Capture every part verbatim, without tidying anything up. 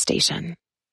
station.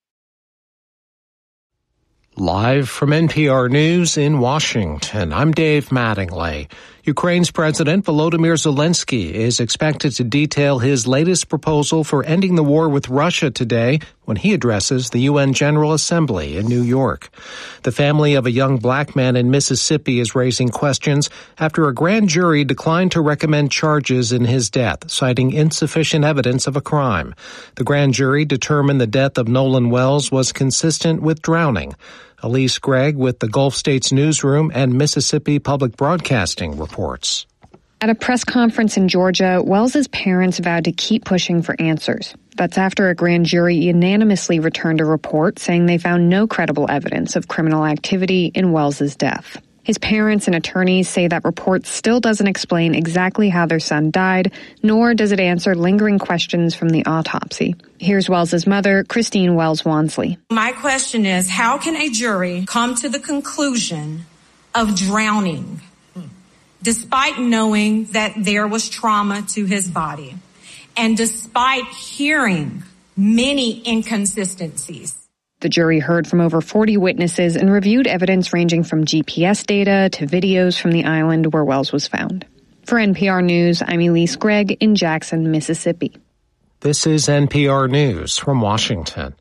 Live from N P R News in Washington, I'm Dave Mattingly. Ukraine's President Volodymyr Zelensky is expected to detail his latest proposal for ending the war with Russia today when he addresses the U N General Assembly in New York. The family of a young black man in Mississippi is raising questions after a grand jury declined to recommend charges in his death, citing insufficient evidence of a crime. The grand jury determined the death of Nolan Wells was consistent with drowning. Elise Gregg with the Gulf States Newsroom and Mississippi Public Broadcasting reports. At a press conference in Georgia, Wells's parents vowed to keep pushing for answers. That's after a grand jury unanimously returned a report saying they found no credible evidence of criminal activity in Wells's death. His parents and attorneys say that report still doesn't explain exactly how their son died, nor does it answer lingering questions from the autopsy. Here's Wells's mother, Christine Wells Wansley. My question is, how can a jury come to the conclusion of drowning, despite knowing that there was trauma to his body, and despite hearing many inconsistencies? The jury heard from over forty witnesses and reviewed evidence ranging from G P S data to videos from the island where Wells was found. For N P R News, I'm Elise Gregg in Jackson, Mississippi. This is N P R News from Washington.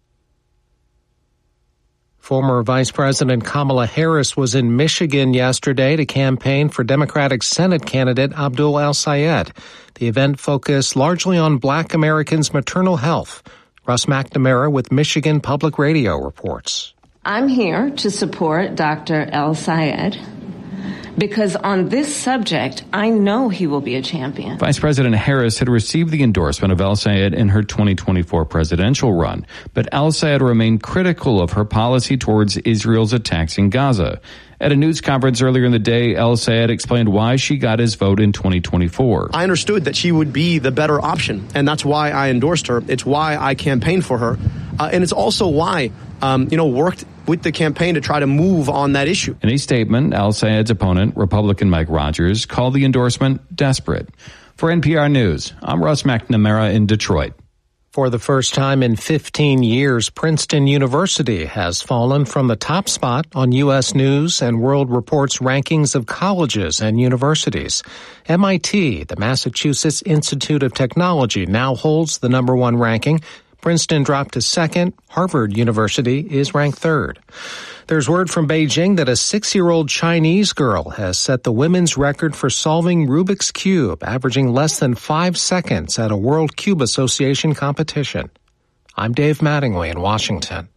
Former Vice President Kamala Harris was in Michigan yesterday to campaign for Democratic Senate candidate Abdul El-Sayed. The event focused largely on Black Americans' maternal health. Russ McNamara with Michigan Public Radio reports. I'm here to support Doctor El-Sayed because on this subject, I know he will be a champion. Vice President Harris had received the endorsement of El-Sayed in her twenty twenty-four presidential run, but El-Sayed remained critical of her policy towards Israel's attacks in Gaza. At a news conference earlier in the day, El-Sayed explained why she got his vote in twenty twenty-four. I understood that she would be the better option, and that's why I endorsed her. It's why I campaigned for her. Uh, and it's also why, um, you know, worked with the campaign to try to move on that issue. In a statement, El-Sayed's opponent, Republican Mike Rogers, called the endorsement desperate. For N P R News, I'm Russ McNamara in Detroit. For the first time in fifteen years, Princeton University has fallen from the top spot on U S News and World Report's rankings of colleges and universities. M I T, the Massachusetts Institute of Technology, now holds the number one ranking. Princeton dropped to second. Harvard University is ranked third. There's word from Beijing that a six-year-old Chinese girl has set the women's record for solving Rubik's Cube, averaging less than five seconds at a World Cube Association competition. I'm Dave Mattingly in Washington.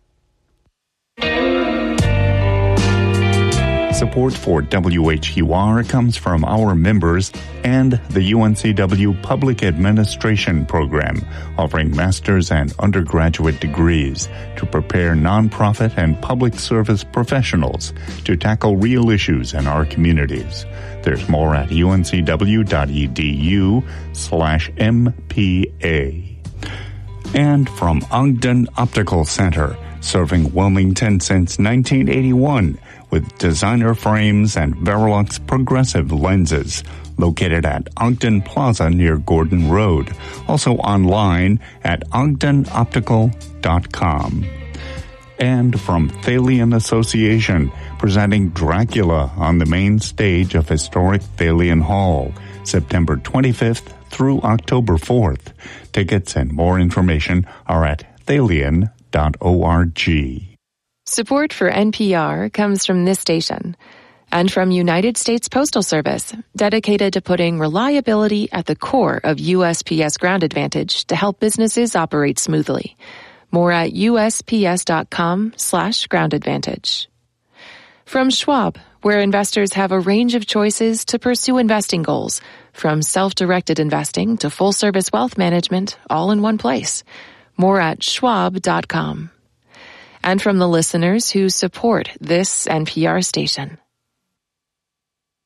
Support for W H U R comes from our members and the U N C W Public Administration Program, offering master's and undergraduate degrees to prepare nonprofit and public service professionals to tackle real issues in our communities. There's more at uncw.edu slash MPA. And from Ogden Optical Center, serving Wilmington since nineteen eighty-one, with designer frames and Verilux progressive lenses, located at Ogden Plaza near Gordon Road. Also online at ogden optical dot com. And from Thalian Association, presenting Dracula on the main stage of historic Thalian Hall, September twenty-fifth through October fourth. Tickets and more information are at thalian dot org. Support for N P R comes from this station and from United States Postal Service, dedicated to putting reliability at the core of U S P S Ground Advantage to help businesses operate smoothly. More at usps.com slash ground advantage. From Schwab, where investors have a range of choices to pursue investing goals, from self-directed investing to full-service wealth management, all in one place. More at schwab dot com. And from the listeners who support this N P R station.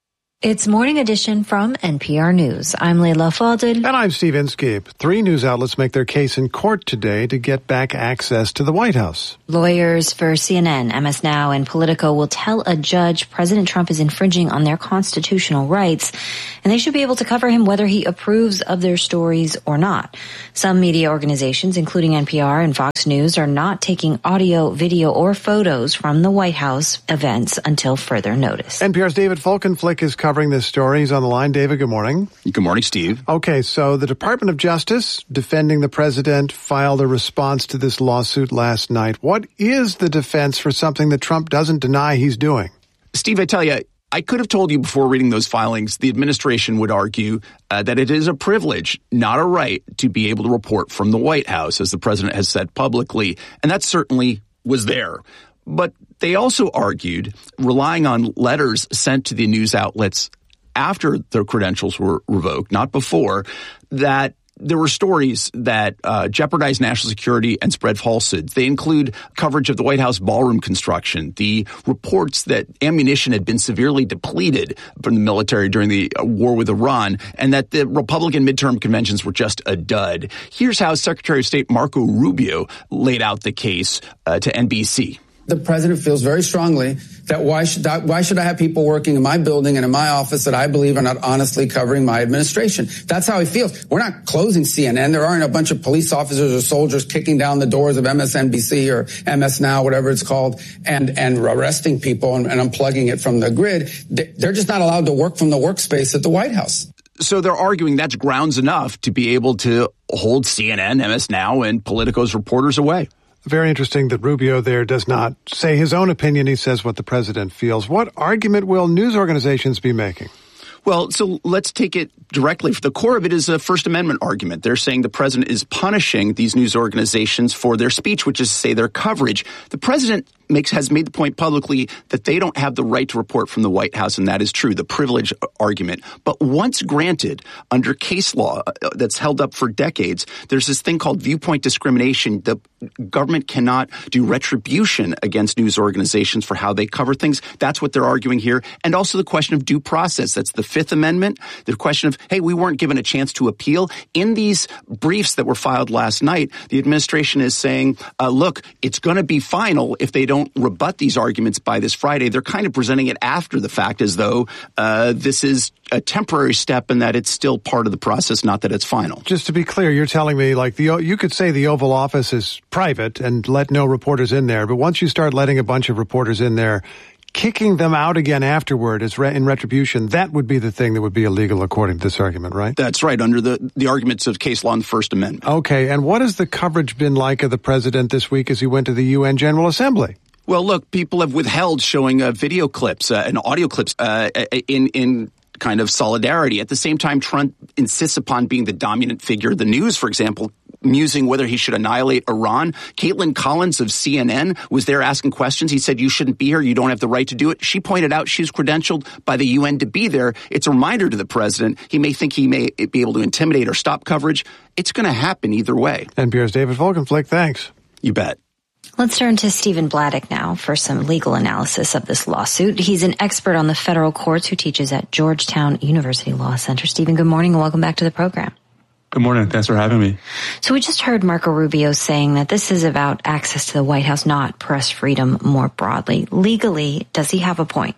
It's Morning Edition from N P R News. I'm Leila Fadel. And I'm Steve Inskeep. Three news outlets make their case in court today to get back access to the White House. Lawyers for C N N, M S Now, and Politico will tell a judge President Trump is infringing on their constitutional rights, and they should be able to cover him whether he approves of their stories or not. Some media organizations, including N P R and Fox News, are not taking audio, video, or photos from the White House events until further notice. N P R's David Folkenflik is covering this story. He's on the line. David, good morning. Good morning, Steve. Okay, so the Department of Justice, defending the president, filed a response to this lawsuit last night. What is the defense for something that Trump doesn't deny he's doing? Steve, I tell you, I could have told you before reading those filings, the administration would argue uh, that it is a privilege, not a right, to be able to report from the White House, as the president has said publicly. And that certainly was there. But they also argued, relying on letters sent to the news outlets after their credentials were revoked, not before, that there were stories that uh, jeopardized national security and spread falsehoods. They include coverage of the White House ballroom construction, the reports that ammunition had been severely depleted from the military during the war with Iran, and that the Republican midterm conventions were just a dud. Here's how Secretary of State Marco Rubio laid out the case uh, to N B C. The president feels very strongly that why should I, why should I have people working in my building and in my office that I believe are not honestly covering my administration? That's how he feels. We're not closing C N N. There aren't a bunch of police officers or soldiers kicking down the doors of M S N B C or M S Now, whatever it's called, and, and arresting people and, and unplugging it from the grid. They're just not allowed to work from the workspace at the White House. So they're arguing that's grounds enough to be able to hold C N N, M S Now, and Politico's reporters away. Very interesting that Rubio there does not say his own opinion. He says what the president feels. What argument will news organizations be making? Well, so let's take it directly. The core of it is a First Amendment argument. They're saying the president is punishing these news organizations for their speech, which is to say their coverage. The president makes has made the point publicly that they don't have the right to report from the White House, and that is true, the privilege argument. But once granted, under case law that's held up for decades, there's this thing called viewpoint discrimination. The government cannot do retribution against news organizations for how they cover things. That's what they're arguing here. And also the question of due process. That's the Fifth Amendment. The question of, hey, we weren't given a chance to appeal. In these briefs that were filed last night, the administration is saying, uh, look, it's going to be final if they don't don't rebut these arguments by this Friday. They're kind of presenting it after the fact as though uh, this is a temporary step and that it's still part of the process, not that it's final. Just to be clear, you're telling me like the you could say the Oval Office is private and let no reporters in there, but once you start letting a bunch of reporters in there, kicking them out again afterward as re- in retribution, that would be the thing that would be illegal according to this argument, right? That's right, under the, the arguments of case law and the First Amendment. Okay, and what has the coverage been like of the president this week as he went to the U N General Assembly? Well, look, people have withheld showing uh, video clips uh, and audio clips uh, in in kind of solidarity. At the same time, Trump insists upon being the dominant figure. The news, for example, musing whether he should annihilate Iran. Caitlin Collins of C N N was there asking questions. He said, you shouldn't be here. You don't have the right to do it. She pointed out she's credentialed by the U N to be there. It's a reminder to the president. He may think he may be able to intimidate or stop coverage. It's going to happen either way. N P R's David Folkenflik, thanks. You bet. Let's turn to Stephen Bladdock now for some legal analysis of this lawsuit. He's an expert on the federal courts who teaches at Georgetown University Law Center. Stephen, good morning and welcome back to the program. Good morning. Thanks for having me. So we just heard Marco Rubio saying that this is about access to the White House, not press freedom more broadly. Legally, does he have a point?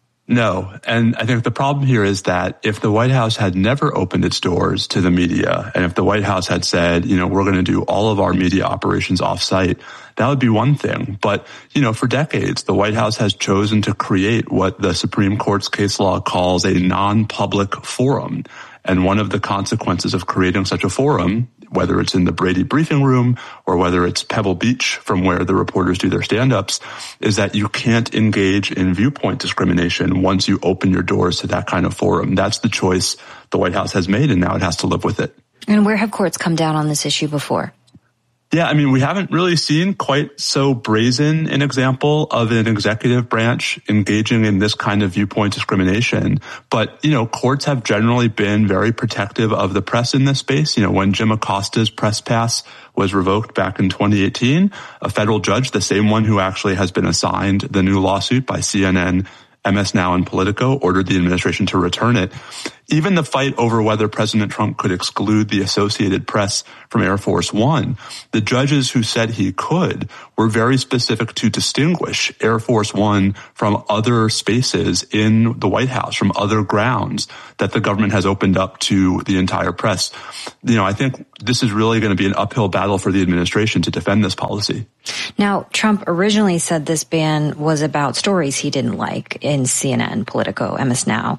No. And I think the problem here is that if the White House had never opened its doors to the media, and if the White House had said, you know, we're going to do all of our media operations off-site, that would be one thing. But, you know, for decades, the White House has chosen to create what the Supreme Court's case law calls a non-public forum. And one of the consequences of creating such a forum, whether it's in the Brady briefing room or whether it's Pebble Beach from where the reporters do their stand-ups, is that you can't engage in viewpoint discrimination once you open your doors to that kind of forum. That's the choice the White House has made, and now it has to live with it. And where have courts come down on this issue before? Yeah, I mean, we haven't really seen quite so brazen an example of an executive branch engaging in this kind of viewpoint discrimination. But, you know, courts have generally been very protective of the press in this space. You know, when Jim Acosta's press pass was revoked back in twenty eighteen, a federal judge, the same one who actually has been assigned the new lawsuit by C N N M S Now and Politico, ordered the administration to return it. Even the fight over whether President Trump could exclude the Associated Press from Air Force One, the judges who said he could were very specific to distinguish Air Force One from other spaces in the White House, from other grounds that the government has opened up to the entire press. You know, I think this is really going to be an uphill battle for the administration to defend this policy. Now, Trump originally said this ban was about stories he didn't like in C N N, Politico, M S Now,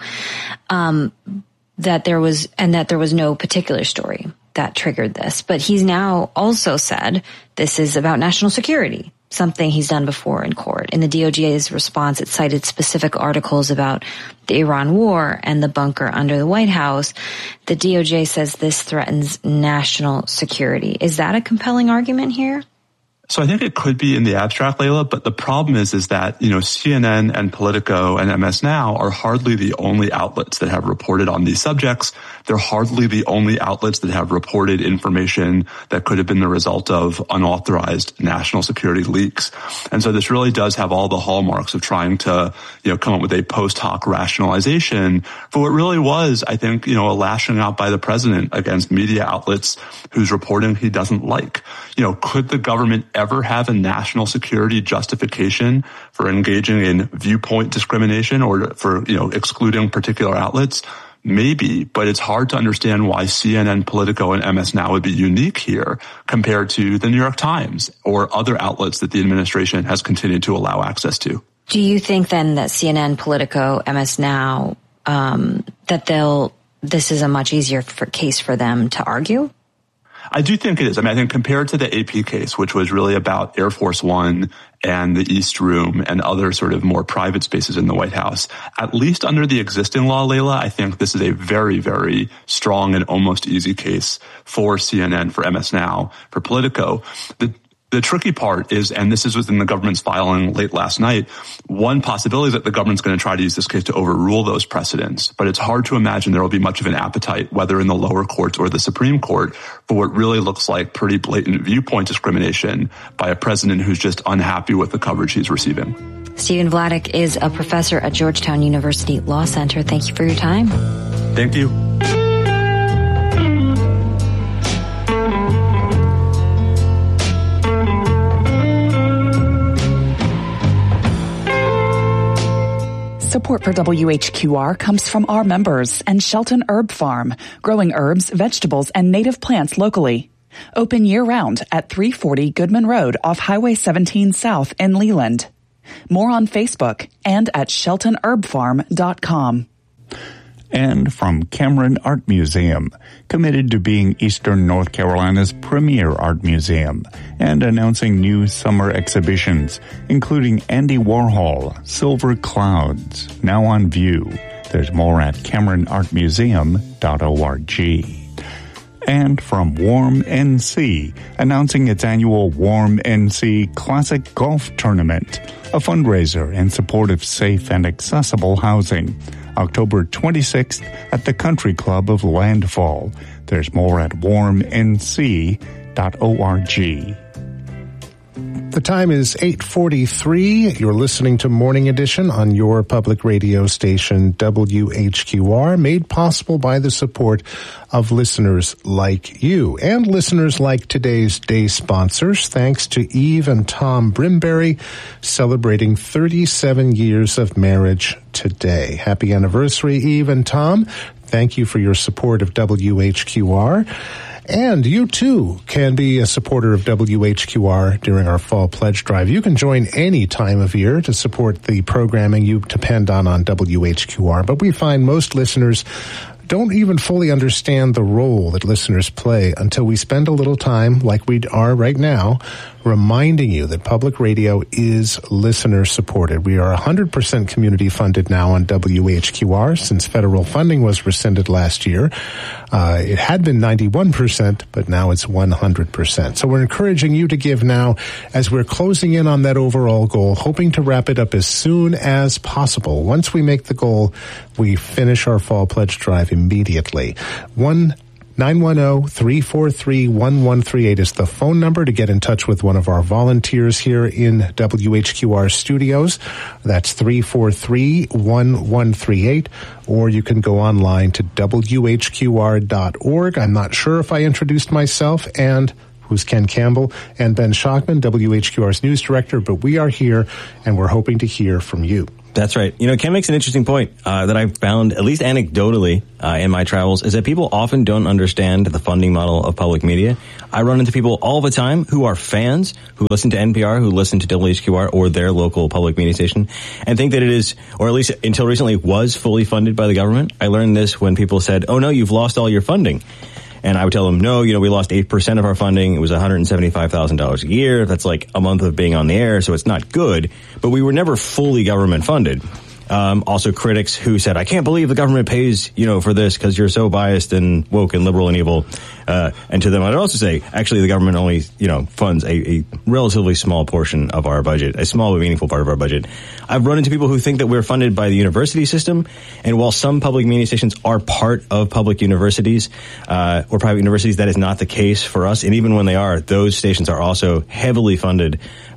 um, that there was, and that there was no particular story that triggered this. But he's now also said this is about national security, something he's done before in court. In the D O J's response, it cited specific articles about the Iran war and the bunker under the White House. The D O J says this threatens national security. Is that a compelling argument here? So I think it could be in the abstract, Layla, but the problem is, is that, you know, C N N and Politico and M S Now are hardly the only outlets that have reported on these subjects. They're hardly the only outlets that have reported information that could have been the result of unauthorized national security leaks. And so this really does have all the hallmarks of trying to, you know, come up with a post hoc rationalization for what really was, I think, you know, a lashing out by the president against media outlets whose reporting he doesn't like. You know, could the government ever have a national security justification for engaging in viewpoint discrimination or for, you know, excluding particular outlets? Maybe, but it's hard to understand why C N N, Politico, and M S Now would be unique here compared to the New York Times or other outlets that the administration has continued to allow access to. Do you think then that C N N, Politico, M S Now, um, that they'll, this is a much easier for, case for them to argue? I do think it is. I mean, I think compared to the A P case, which was really about Air Force One and the East Room and other sort of more private spaces in the White House, at least under the existing law, Layla, I think this is a very, very strong and almost easy case for C N N, for M S Now, for Politico. The The tricky part is, and this is within the government's filing late last night, one possibility is that the government's going to try to use this case to overrule those precedents. But it's hard to imagine there will be much of an appetite, whether in the lower courts or the Supreme Court, for what really looks like pretty blatant viewpoint discrimination by a president who's just unhappy with the coverage he's receiving. Stephen Vladeck is a professor at Georgetown University Law Center. Thank you for your time. Thank you. Support for W H Q R comes from our members and Shelton Herb Farm, growing herbs, vegetables, and native plants locally. Open year-round at three forty Goodman Road off Highway seventeen South in Leland. More on Facebook and at shelton herb farm dot com. And from Cameron Art Museum, committed to being Eastern North Carolina's premier art museum and announcing new summer exhibitions, including Andy Warhol, Silver Clouds, now on view. There's more at cameron art museum dot org. And from Warm N C, announcing its annual Warm N C Classic Golf Tournament, a fundraiser in support of safe and accessible housing. October twenty-sixth at the Country Club of Landfall. There's more at warm n c dot org. The time is eight forty-three. You're listening to Morning Edition on your public radio station W H Q R, made possible by the support of listeners like you and listeners like today's day sponsors. Thanks to Eve and Tom Brimberry, celebrating thirty-seven years of marriage today. Happy anniversary, Eve and Tom. Thank you for your support of W H Q R. And you, too, can be a supporter of W H Q R during our Fall Pledge Drive. You can join any time of year to support the programming you depend on on W H Q R. But we find most listeners don't even fully understand the role that listeners play until we spend a little time, like we are right now, reminding you that public radio is listener-supported. We are one hundred percent community-funded now on W H Q R since federal funding was rescinded last year. Uh, it had been ninety-one percent, but now it's one hundred percent. So we're encouraging you to give now as we're closing in on that overall goal, hoping to wrap it up as soon as possible. Once we make the goal, we finish our Fall Pledge Drive immediately. One nine one zero, three four three, one one three eight is the phone number to get in touch with one of our volunteers here in W H Q R studios. That's three four three, one one three eight, or you can go online to W H Q R dot org. I'm not sure if I introduced myself, and who's Ken Campbell, and Ben Schachman, W H Q R's news director, but we are here, and we're hoping to hear from you. That's right. You know, Ken makes an interesting point uh, that I've found, at least anecdotally, uh, in my travels, is that people often don't understand the funding model of public media. I run into people all the time who are fans, who listen to N P R, who listen to W H Q R or their local public media station, and think that it is, or at least until recently, was fully funded by the government. I learned this when people said, oh no, you've lost all your funding. And I would tell them, no, you know, we lost eight percent of our funding. It was one hundred seventy-five thousand dollars a year. That's like a month of being on the air, so it's not good. But we were never fully government funded. Um, also critics who said, I can't believe the government pays, you know, for this because you're so biased and woke and liberal and evil. Uh, and to them, I'd also say, actually, the government only, you know, funds a, a relatively small portion of our budget, a small but meaningful part of our budget. I've run into people who think that we're funded by the university system. And while some public media stations are part of public universities, uh, or private universities, that is not the case for us. And even when they are, those stations are also heavily funded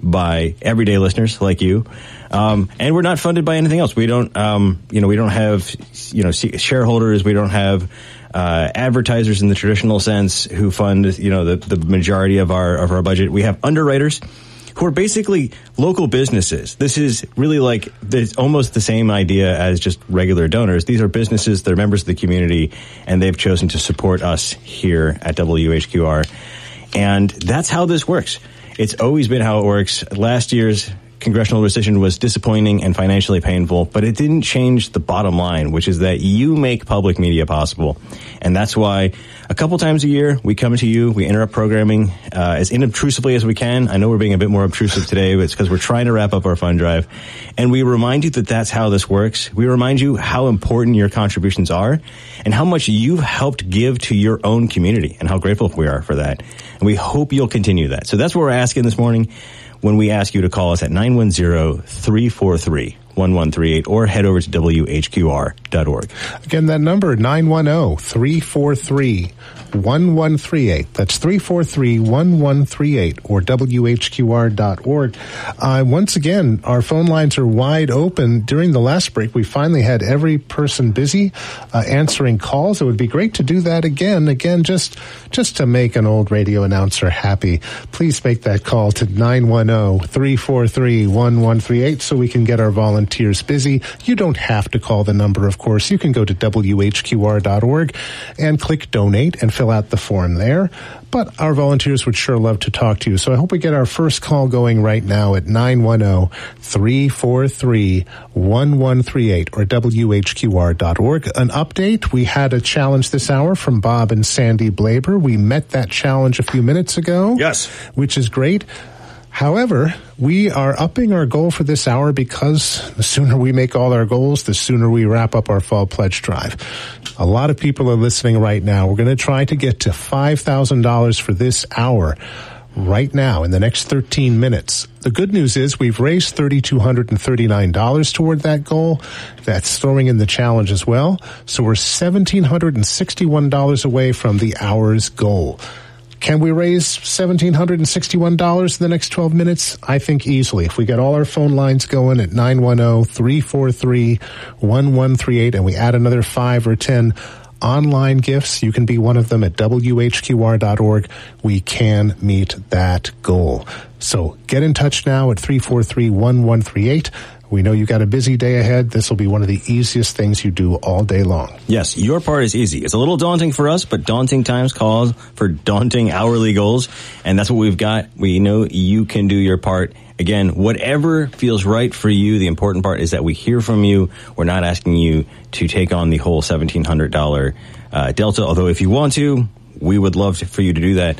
by everyday listeners like you. Um, and we're not funded by anything else. We don't, um, you know, we don't have, you know, shareholders. We don't have, uh, advertisers in the traditional sense who fund, you know, the, the majority of our, of our budget. We have underwriters who are basically local businesses. This is really like, it's almost the same idea as just regular donors. These are businesses, they're members of the community, and they've chosen to support us here at W H Q R. And that's how this works. It's always been how it works. Last year's congressional decision was disappointing and financially painful, but it didn't change the bottom line, which is that you make public media possible. And that's why a couple times a year we come to you, we interrupt programming uh, as inobtrusively as we can. I know we're being a bit more obtrusive today, but it's because we're trying to wrap up our fund drive. And we remind you that that's how this works. We remind you how important your contributions are and how much you've helped give to your own community and how grateful we are for that. And we hope you'll continue that. So that's what we're asking this morning when we ask you to call us at nine one zero, three four three, one one three eight or head over to W H Q R dot org. Again, that number, nine one zero, three four three, one one three eight. That's three four three, one one three eight or W H Q R dot org. Uh, once again, our phone lines are wide open. During the last break, we finally had every person busy uh, answering calls. It would be great to do that again. Again, just just to make an old radio announcer happy, please make that call to nine one zero, three four three, one one three eight so we can get our volunteers busy. You don't have to call the number, of course. You can go to W H Q R dot org and click donate and fill out the form there. But our volunteers would sure love to talk to you. So I hope we get our first call going right now at nine one zero, three four three, one one three eight or W H Q R dot org. An update. We had a challenge this hour from Bob and Sandy Blaber. We met that challenge a few minutes ago. Yes. Which is great. However, we are upping our goal for this hour because the sooner we make all our goals, the sooner we wrap up our fall pledge drive. A lot of people are listening right now. We're going to try to get to five thousand dollars for this hour right now in the next thirteen minutes. The good news is we've raised three thousand two hundred thirty-nine dollars toward that goal. That's throwing in the challenge as well. So we're one thousand seven hundred sixty-one dollars away from the hour's goal. Can we raise one thousand seven hundred sixty-one dollars in the next twelve minutes? I think easily. If we get all our phone lines going at nine one zero, three four three, one one three eight and we add another five or ten online gifts, you can be one of them at W H Q R dot org. We can meet that goal. So get in touch now at three four three, one one three eight. We know you got a busy day ahead. This will be one of the easiest things you do all day long. Yes, your part is easy. It's a little daunting for us, but daunting times calls for daunting hourly goals. And that's what we've got. We know you can do your part. Again, whatever feels right for you, the important part is that we hear from you. We're not asking you to take on the whole seventeen hundred dollars uh, delta, although if you want to, we would love to, for you to do that.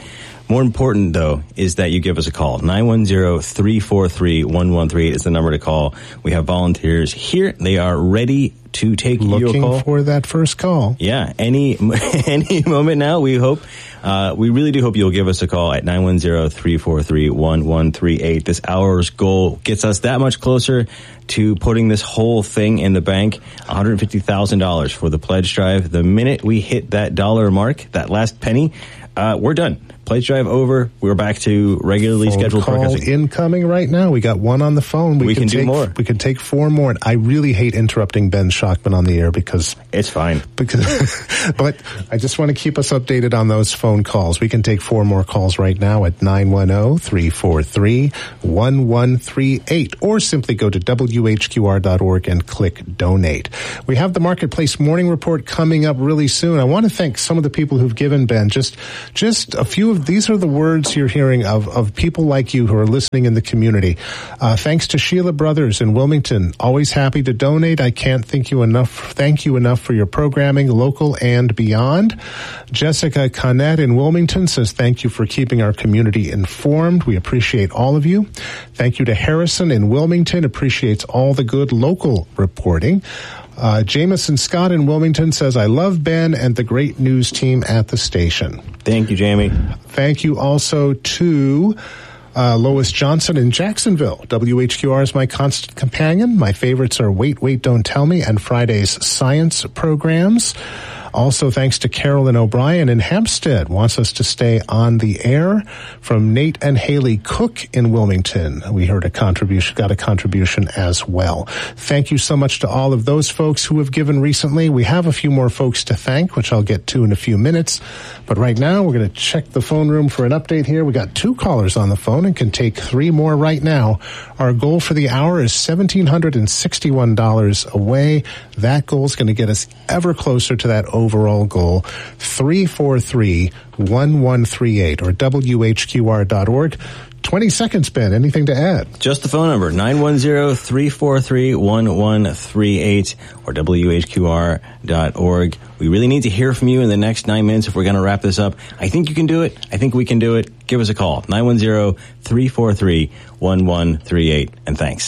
More important, though, is that you give us a call. nine one zero, three four three, one one three eight is the number to call. We have volunteers here. They are ready to take Looking your call. for that first call. Yeah, any any moment now, we hope. Uh, we really do hope you'll give us a call at nine one zero, three four three, one one three eight. This hour's goal gets us that much closer to putting this whole thing in the bank. one hundred fifty thousand dollars for the pledge drive. The minute we hit that dollar mark, that last penny, uh, we're done. Pledge drive over. We're back to regularly Phone scheduled call broadcasting. Incoming right now. We got one on the phone. We can do take, more. We can take four more. I really hate interrupting Ben Schachman on the air because it's fine. Because, but I just want to keep us updated on those phone calls. We can take four more calls right now at nine one zero, three four three, one one three eight, or simply go to W H Q R dot org and click donate. We have the Marketplace Morning Report coming up really soon. I want to thank some of the people who've given, Ben. Just, just a few of these are the words you're hearing of, of people like you who are listening in the community. Uh, thanks to Sheila Brothers in Wilmington. Always happy to donate. I can't thank you enough. Thank you enough for your programming, local and beyond. Jessica Connet in Wilmington says thank you for keeping our community informed. We appreciate all of you. Thank you to Harrison in Wilmington. Appreciates all the good local reporting. Uh, Jameson Scott in Wilmington says, I love Ben and the great news team at the station. Thank you, Jamie. Thank you also to uh, Lois Johnson in Jacksonville. W H Q R is my constant companion. My favorites are Wait, Wait, Don't Tell Me and Friday's science programs. Also, thanks to Carolyn O'Brien in Hempstead, wants us to stay on the air. From Nate and Haley Cook in Wilmington, we heard a contribution, got a contribution as well. Thank you so much to all of those folks who have given recently. We have a few more folks to thank, which I'll get to in a few minutes. But right now, we're going to check the phone room for an update here. We got two callers on the phone and can take three more right now. Our goal for the hour is one thousand seven hundred sixty-one dollars away. That goal is going to get us ever closer to that overall goal. three four three, one one three eight or W H Q R dot org. twenty seconds, Ben. Anything to add? Just the phone number, nine one zero, three four three, one one three eight or W H Q R dot org. We really need to hear from you in the next nine minutes if we're going to wrap this up. I think you can do it. I think we can do it. Give us a call, nine one zero, three four three, one one three eight. And thanks.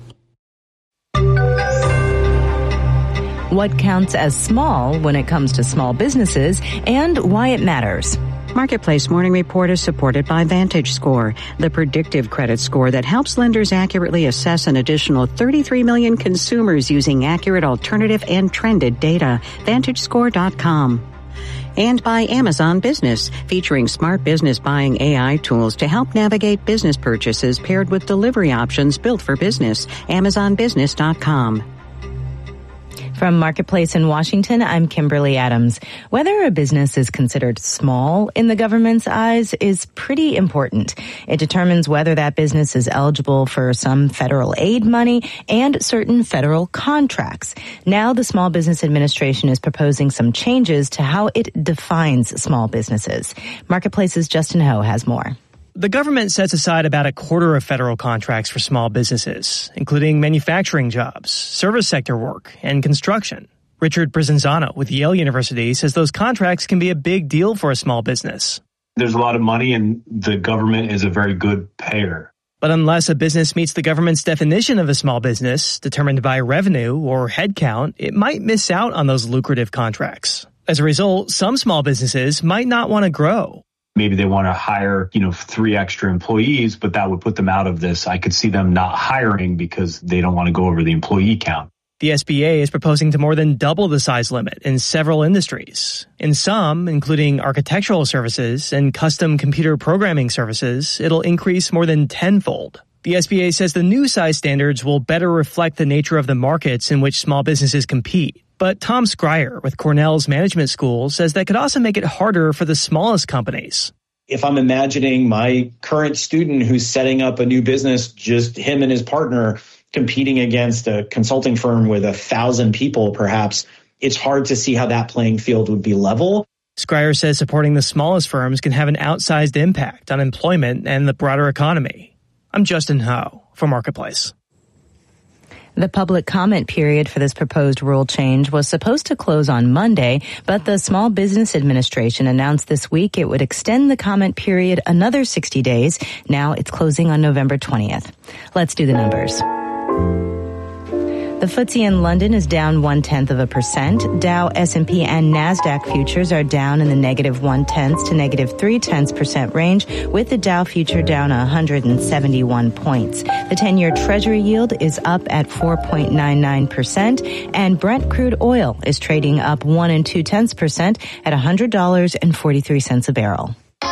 What counts as small when it comes to small businesses and why it matters. Marketplace Morning Report is supported by VantageScore, the predictive credit score that helps lenders accurately assess an additional thirty-three million consumers using accurate alternative and trended data. Vantage Score dot com. And by Amazon Business, featuring smart business buying A I tools to help navigate business purchases paired with delivery options built for business. Amazon Business dot com. From Marketplace in Washington, I'm Kimberly Adams. Whether a business is considered small in the government's eyes is pretty important. It determines whether that business is eligible for some federal aid money and certain federal contracts. Now the Small Business Administration is proposing some changes to how it defines small businesses. Marketplace's Justin Ho has more. The government sets aside about a quarter of federal contracts for small businesses, including manufacturing jobs, service sector work, and construction. Richard Prizanzano with Yale University says those contracts can be a big deal for a small business. There's a lot of money, and the government is a very good payer. But unless a business meets the government's definition of a small business, determined by revenue or headcount, it might miss out on those lucrative contracts. As a result, some small businesses might not want to grow. Maybe they want to hire, you know, three extra employees, but that would put them out of this. I could see them not hiring because they don't want to go over the employee count. The S B A is proposing to more than double the size limit in several industries. In some, including architectural services and custom computer programming services, it'll increase more than tenfold. The S B A says the new size standards will better reflect the nature of the markets in which small businesses compete. But Tom Schreier with Cornell's Management School says that could also make it harder for the smallest companies. If I'm imagining my current student who's setting up a new business, just him and his partner competing against a consulting firm with a thousand people, perhaps, it's hard to see how that playing field would be level. Schreier says supporting the smallest firms can have an outsized impact on employment and the broader economy. I'm Justin Ho for Marketplace. The public comment period for this proposed rule change was supposed to close on Monday, but the Small Business Administration announced this week it would extend the comment period another sixty days. Now it's closing on November twentieth. Let's do the numbers. The F T S E in London is down one-tenth of a percent. Dow, S and P, and NASDAQ futures are down in the negative one-tenths to negative three-tenths percent range, with the Dow future down one hundred seventy-one points. The ten-year Treasury yield is up at four point nine nine percent, and Brent crude oil is trading up one and two-tenths percent at one hundred dollars and forty-three cents a barrel.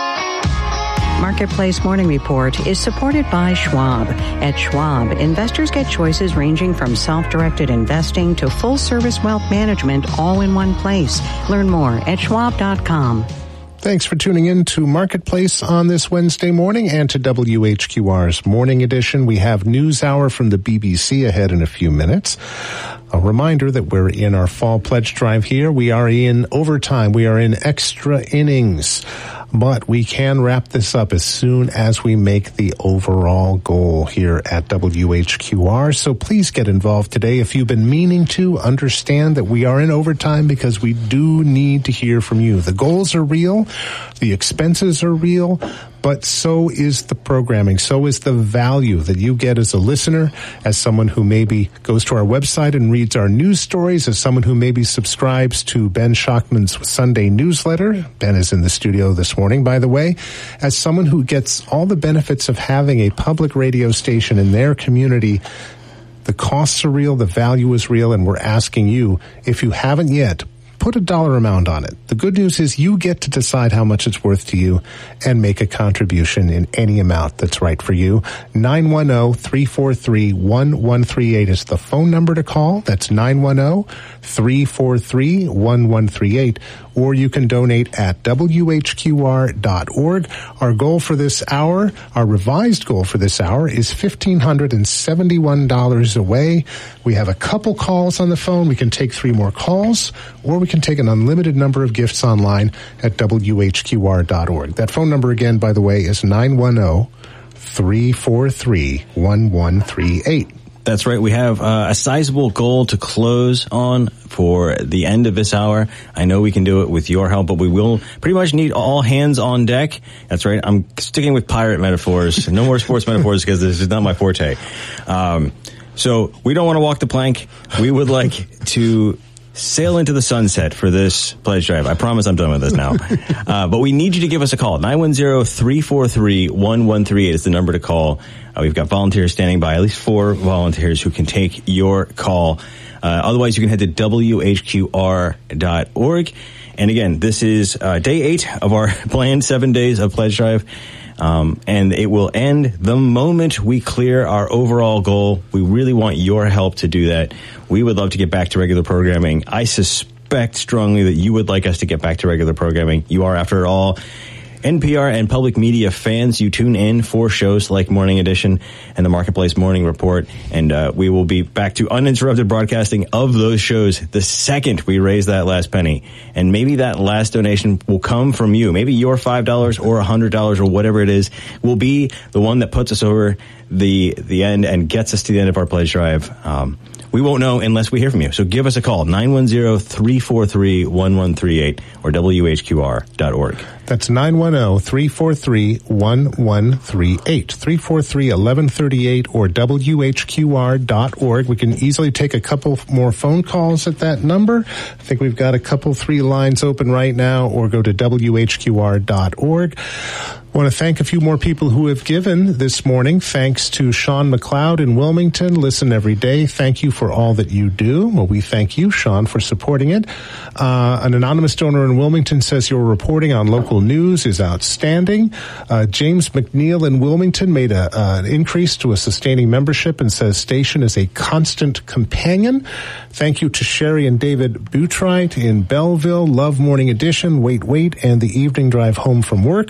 Marketplace Morning Report is supported by Schwab. At Schwab, investors get choices ranging from self-directed investing to full-service wealth management all in one place. Learn more at schwab dot com. Thanks for tuning in to Marketplace on this Wednesday morning and to W H Q R's Morning Edition. We have News Hour from the B B C ahead in a few minutes. A reminder that we're in our fall pledge drive here. We are in overtime. We are in extra innings. But we can wrap this up as soon as we make the overall goal here at W H Q R. So please get involved today. If you've been meaning to, understand that we are in overtime because we do need to hear from you. The goals are real. The expenses are real. But so is the programming. So is the value that you get as a listener, as someone who maybe goes to our website and reads our news stories, as someone who maybe subscribes to Ben Schachman's Sunday newsletter. Ben is in the studio this morning, by the way. As someone who gets all the benefits of having a public radio station in their community, the costs are real, the value is real, and we're asking you, if you haven't yet, put a dollar amount on it. The good news is you get to decide how much it's worth to you and make a contribution in any amount that's right for you. nine one zero, three four three, one one three eight is the phone number to call. That's nine one zero, three four three, one one three eight. Or you can donate at W H Q R dot org. Our goal for this hour, our revised goal for this hour, is one thousand five hundred seventy-one dollars away. We have a couple calls on the phone. We can take three more calls, or we can take an unlimited number of gifts online at W H Q R dot org. That phone number again, by the way, is nine one zero, three four three, one one three eight. That's right. We have uh, a sizable goal to close on for the end of this hour. I know we can do it with your help, but we will pretty much need all hands on deck. That's right. I'm sticking with pirate metaphors. No more sports metaphors because this is not my forte. Um, so we don't want to walk the plank. We would like to sail into the sunset for this pledge drive. I promise I'm done with this now. uh, but we need you to give us a call. nine one zero, three four three, one one three eight is the number to call. Uh, we've got volunteers standing by, at least four volunteers who can take your call. Uh, otherwise, you can head to W H Q R dot org. And again, this is uh, day eight of our planned seven days of pledge drive. Um, and it will end the moment we clear our overall goal. We really want your help to do that. We would love to get back to regular programming. I suspect strongly that you would like us to get back to regular programming. You are, after all, N P R and public media fans. You tune in for shows like Morning Edition and the Marketplace Morning Report, and uh, we will be back to uninterrupted broadcasting of those shows the second we raise that last penny. And maybe that last donation will come from you. Maybe your five dollars or one hundred dollars or whatever it is will be the one that puts us over the the end and gets us to the end of our pledge drive. Um, we won't know unless we hear from you. So give us a call, nine one zero, three four three, one one three eight or W H Q R dot org. That's nine one zero, three four three, one one three eight, three four three, one one three eight or W H Q R dot org. We can easily take a couple more phone calls at that number. I think we've got a couple, three lines open right now, or go to W H Q R dot org. I want to thank a few more people who have given this morning. Thanks to Sean McLeod in Wilmington. Listen every day. Thank you for all that you do. Well, we thank you, Sean, for supporting it. Uh, an anonymous donor in Wilmington says your reporting on local news is outstanding. Uh, James McNeil in Wilmington made a, uh, an increase to a sustaining membership and says station is a constant companion. Thank you to Sherry and David Boutright in Belleville. Love Morning Edition, Wait, Wait, and the Evening Drive Home from Work.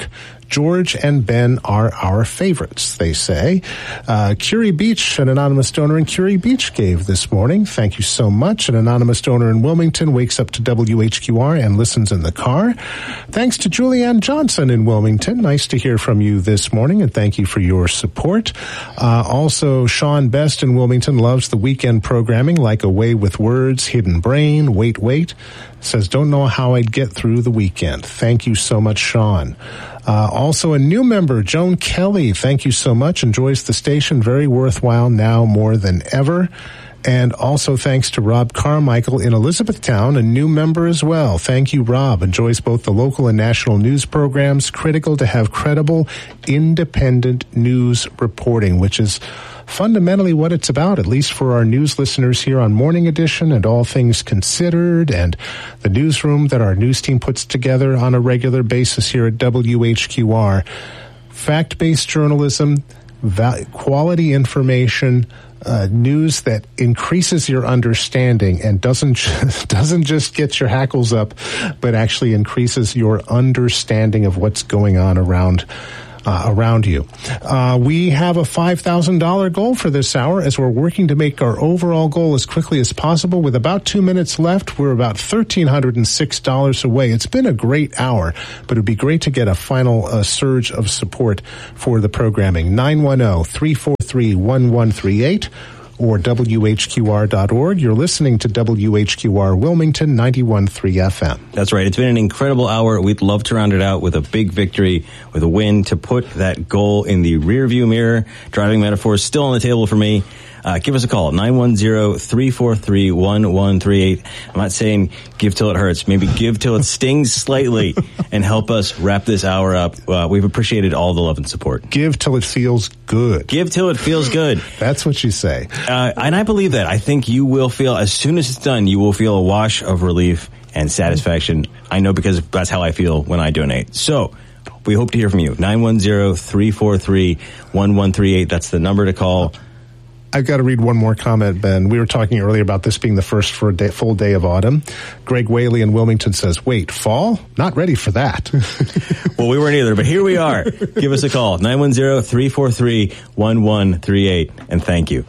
George and Ben are our favorites, they say. Uh, Curie Beach, an anonymous donor in Curie Beach gave this morning. Thank you so much. An anonymous donor in Wilmington wakes up to W H Q R and listens in the car. Thanks to Julianne Johnson in Wilmington. Nice to hear from you this morning, and thank you for your support. Uh, also, Sean Best in Wilmington loves the weekend programming like A Way with Words, Hidden Brain, Wait, Wait. Says, don't know how I'd get through the weekend. Thank you so much, Sean. Uh, also a new member, Joan Kelly. Thank you so much. Enjoys the station. Very worthwhile now more than ever. And also thanks to Rob Carmichael in Elizabethtown, a new member as well. Thank you, Rob. Enjoys both the local and national news programs. Critical to have credible, independent news reporting, which is fundamentally what it's about, at least for our news listeners here on Morning Edition and All Things Considered and the newsroom that our news team puts together on a regular basis here at W H Q R. Fact-based journalism, val- quality information, Uh, news that increases your understanding and doesn't just, doesn't just get your hackles up, but actually increases your understanding of what's going on around uh, around you. Uh, we have a five thousand dollars goal for this hour as we're working to make our overall goal as quickly as possible. With about two minutes left, we're about one thousand three hundred six dollars away. It's been a great hour, but it'd be great to get a final uh, surge of support for the programming. nine one zero, three four three, one one three eight or W H Q R dot org. You're listening to W H Q R Wilmington ninety-one point three F M. That's right. It's been an incredible hour. We'd love to round it out with a big victory, with a win to put that goal in the rearview mirror. Driving metaphor is still on the table for me. Uh, give us a call, nine one zero, three four three, one one three eight. I'm not saying give till it hurts. Maybe give till it stings slightly and help us wrap this hour up. Uh, we've appreciated all the love and support. Give till it feels good. Give till it feels good. That's what you say. Uh, and I believe that. I think you will feel, as soon as it's done, you will feel a wash of relief and satisfaction. I know because that's how I feel when I donate. So we hope to hear from you. nine one zero, three four three, one one three eight. That's the number to call. I've got to read one more comment, Ben. We were talking earlier about this being the first for a day, full day of autumn. Greg Whaley in Wilmington says, wait, fall? Not ready for that. Well, we weren't either, but here we are. Give us a call, nine one zero, three four three, one one three eight, and thank you.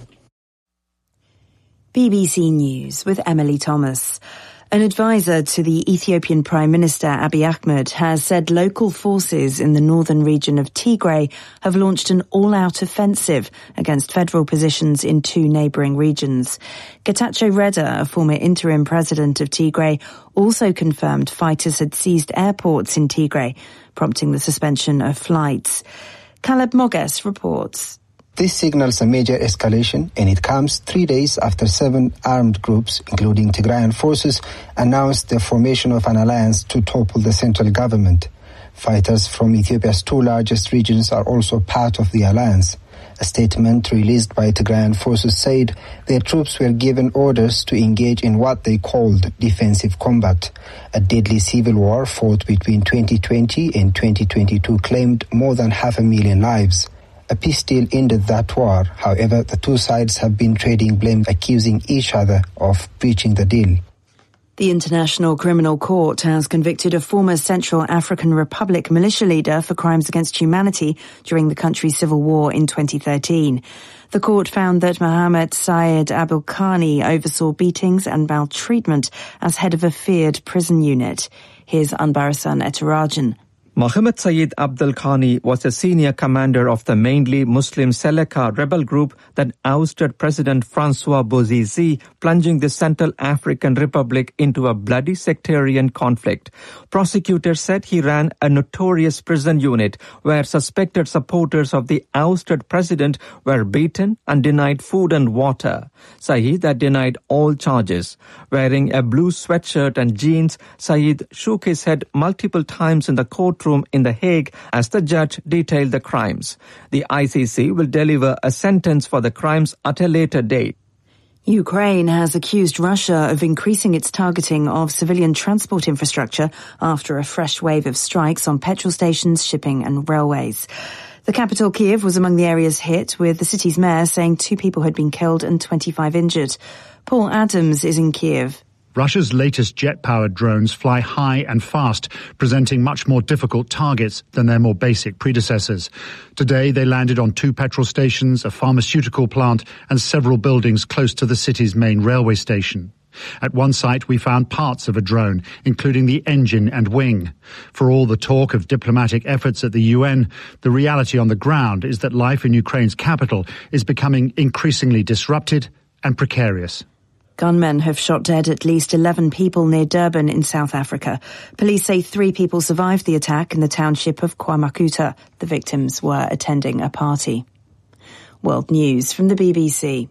B B C News with Emily Thomas. An advisor to the Ethiopian Prime Minister Abiy Ahmed has said local forces in the northern region of Tigray have launched an all-out offensive against federal positions in two neighbouring regions. Getachew Reda, a former interim president of Tigray, also confirmed fighters had seized airports in Tigray, prompting the suspension of flights. Caleb Moges reports. This signals a major escalation, and it comes three days after seven armed groups, including Tigrayan forces, announced the formation of an alliance to topple the central government. Fighters from Ethiopia's two largest regions are also part of the alliance. A statement released by Tigrayan forces said their troops were given orders to engage in what they called defensive combat. A deadly civil war fought between twenty twenty and twenty twenty-two claimed more than half a million lives. A peace deal ended that war. However, the two sides have been trading blame, accusing each other of breaching the deal. The International Criminal Court has convicted a former Central African Republic militia leader for crimes against humanity during the country's civil war in twenty thirteen. The court found that Mohamed Syed Abdulkhani oversaw beatings and maltreatment as head of a feared prison unit. Here's Anbarasan Etarajan. Mohamed Syed Abdulkhani was a senior commander of the mainly Muslim Seleka rebel group that ousted President Francois Bozize, plunging the Central African Republic into a bloody sectarian conflict. Prosecutors said he ran a notorious prison unit where suspected supporters of the ousted president were beaten and denied food and water. Syed had denied all charges. Wearing a blue sweatshirt and jeans, Syed shook his head multiple times in the courtroom in The Hague as the judge detailed the crimes. The I C C will deliver a sentence for the crimes at a later date. Ukraine has accused Russia of increasing its targeting of civilian transport infrastructure after a fresh wave of strikes on petrol stations, shipping and railways. The capital, Kyiv, was among the areas hit, with the city's mayor saying two people had been killed and twenty-five injured. Paul Adams is in Kyiv. Russia's latest jet-powered drones fly high and fast, presenting much more difficult targets than their more basic predecessors. Today, they landed on two petrol stations, a pharmaceutical plant, and several buildings close to the city's main railway station. At one site, we found parts of a drone, including the engine and wing. For all the talk of diplomatic efforts at the U N, the reality on the ground is that life in Ukraine's capital is becoming increasingly disrupted and precarious. Gunmen have shot dead at least eleven people near Durban in South Africa. Police say three people survived the attack in the township of KwaMakuta. The victims were attending a party. World News from the B B C.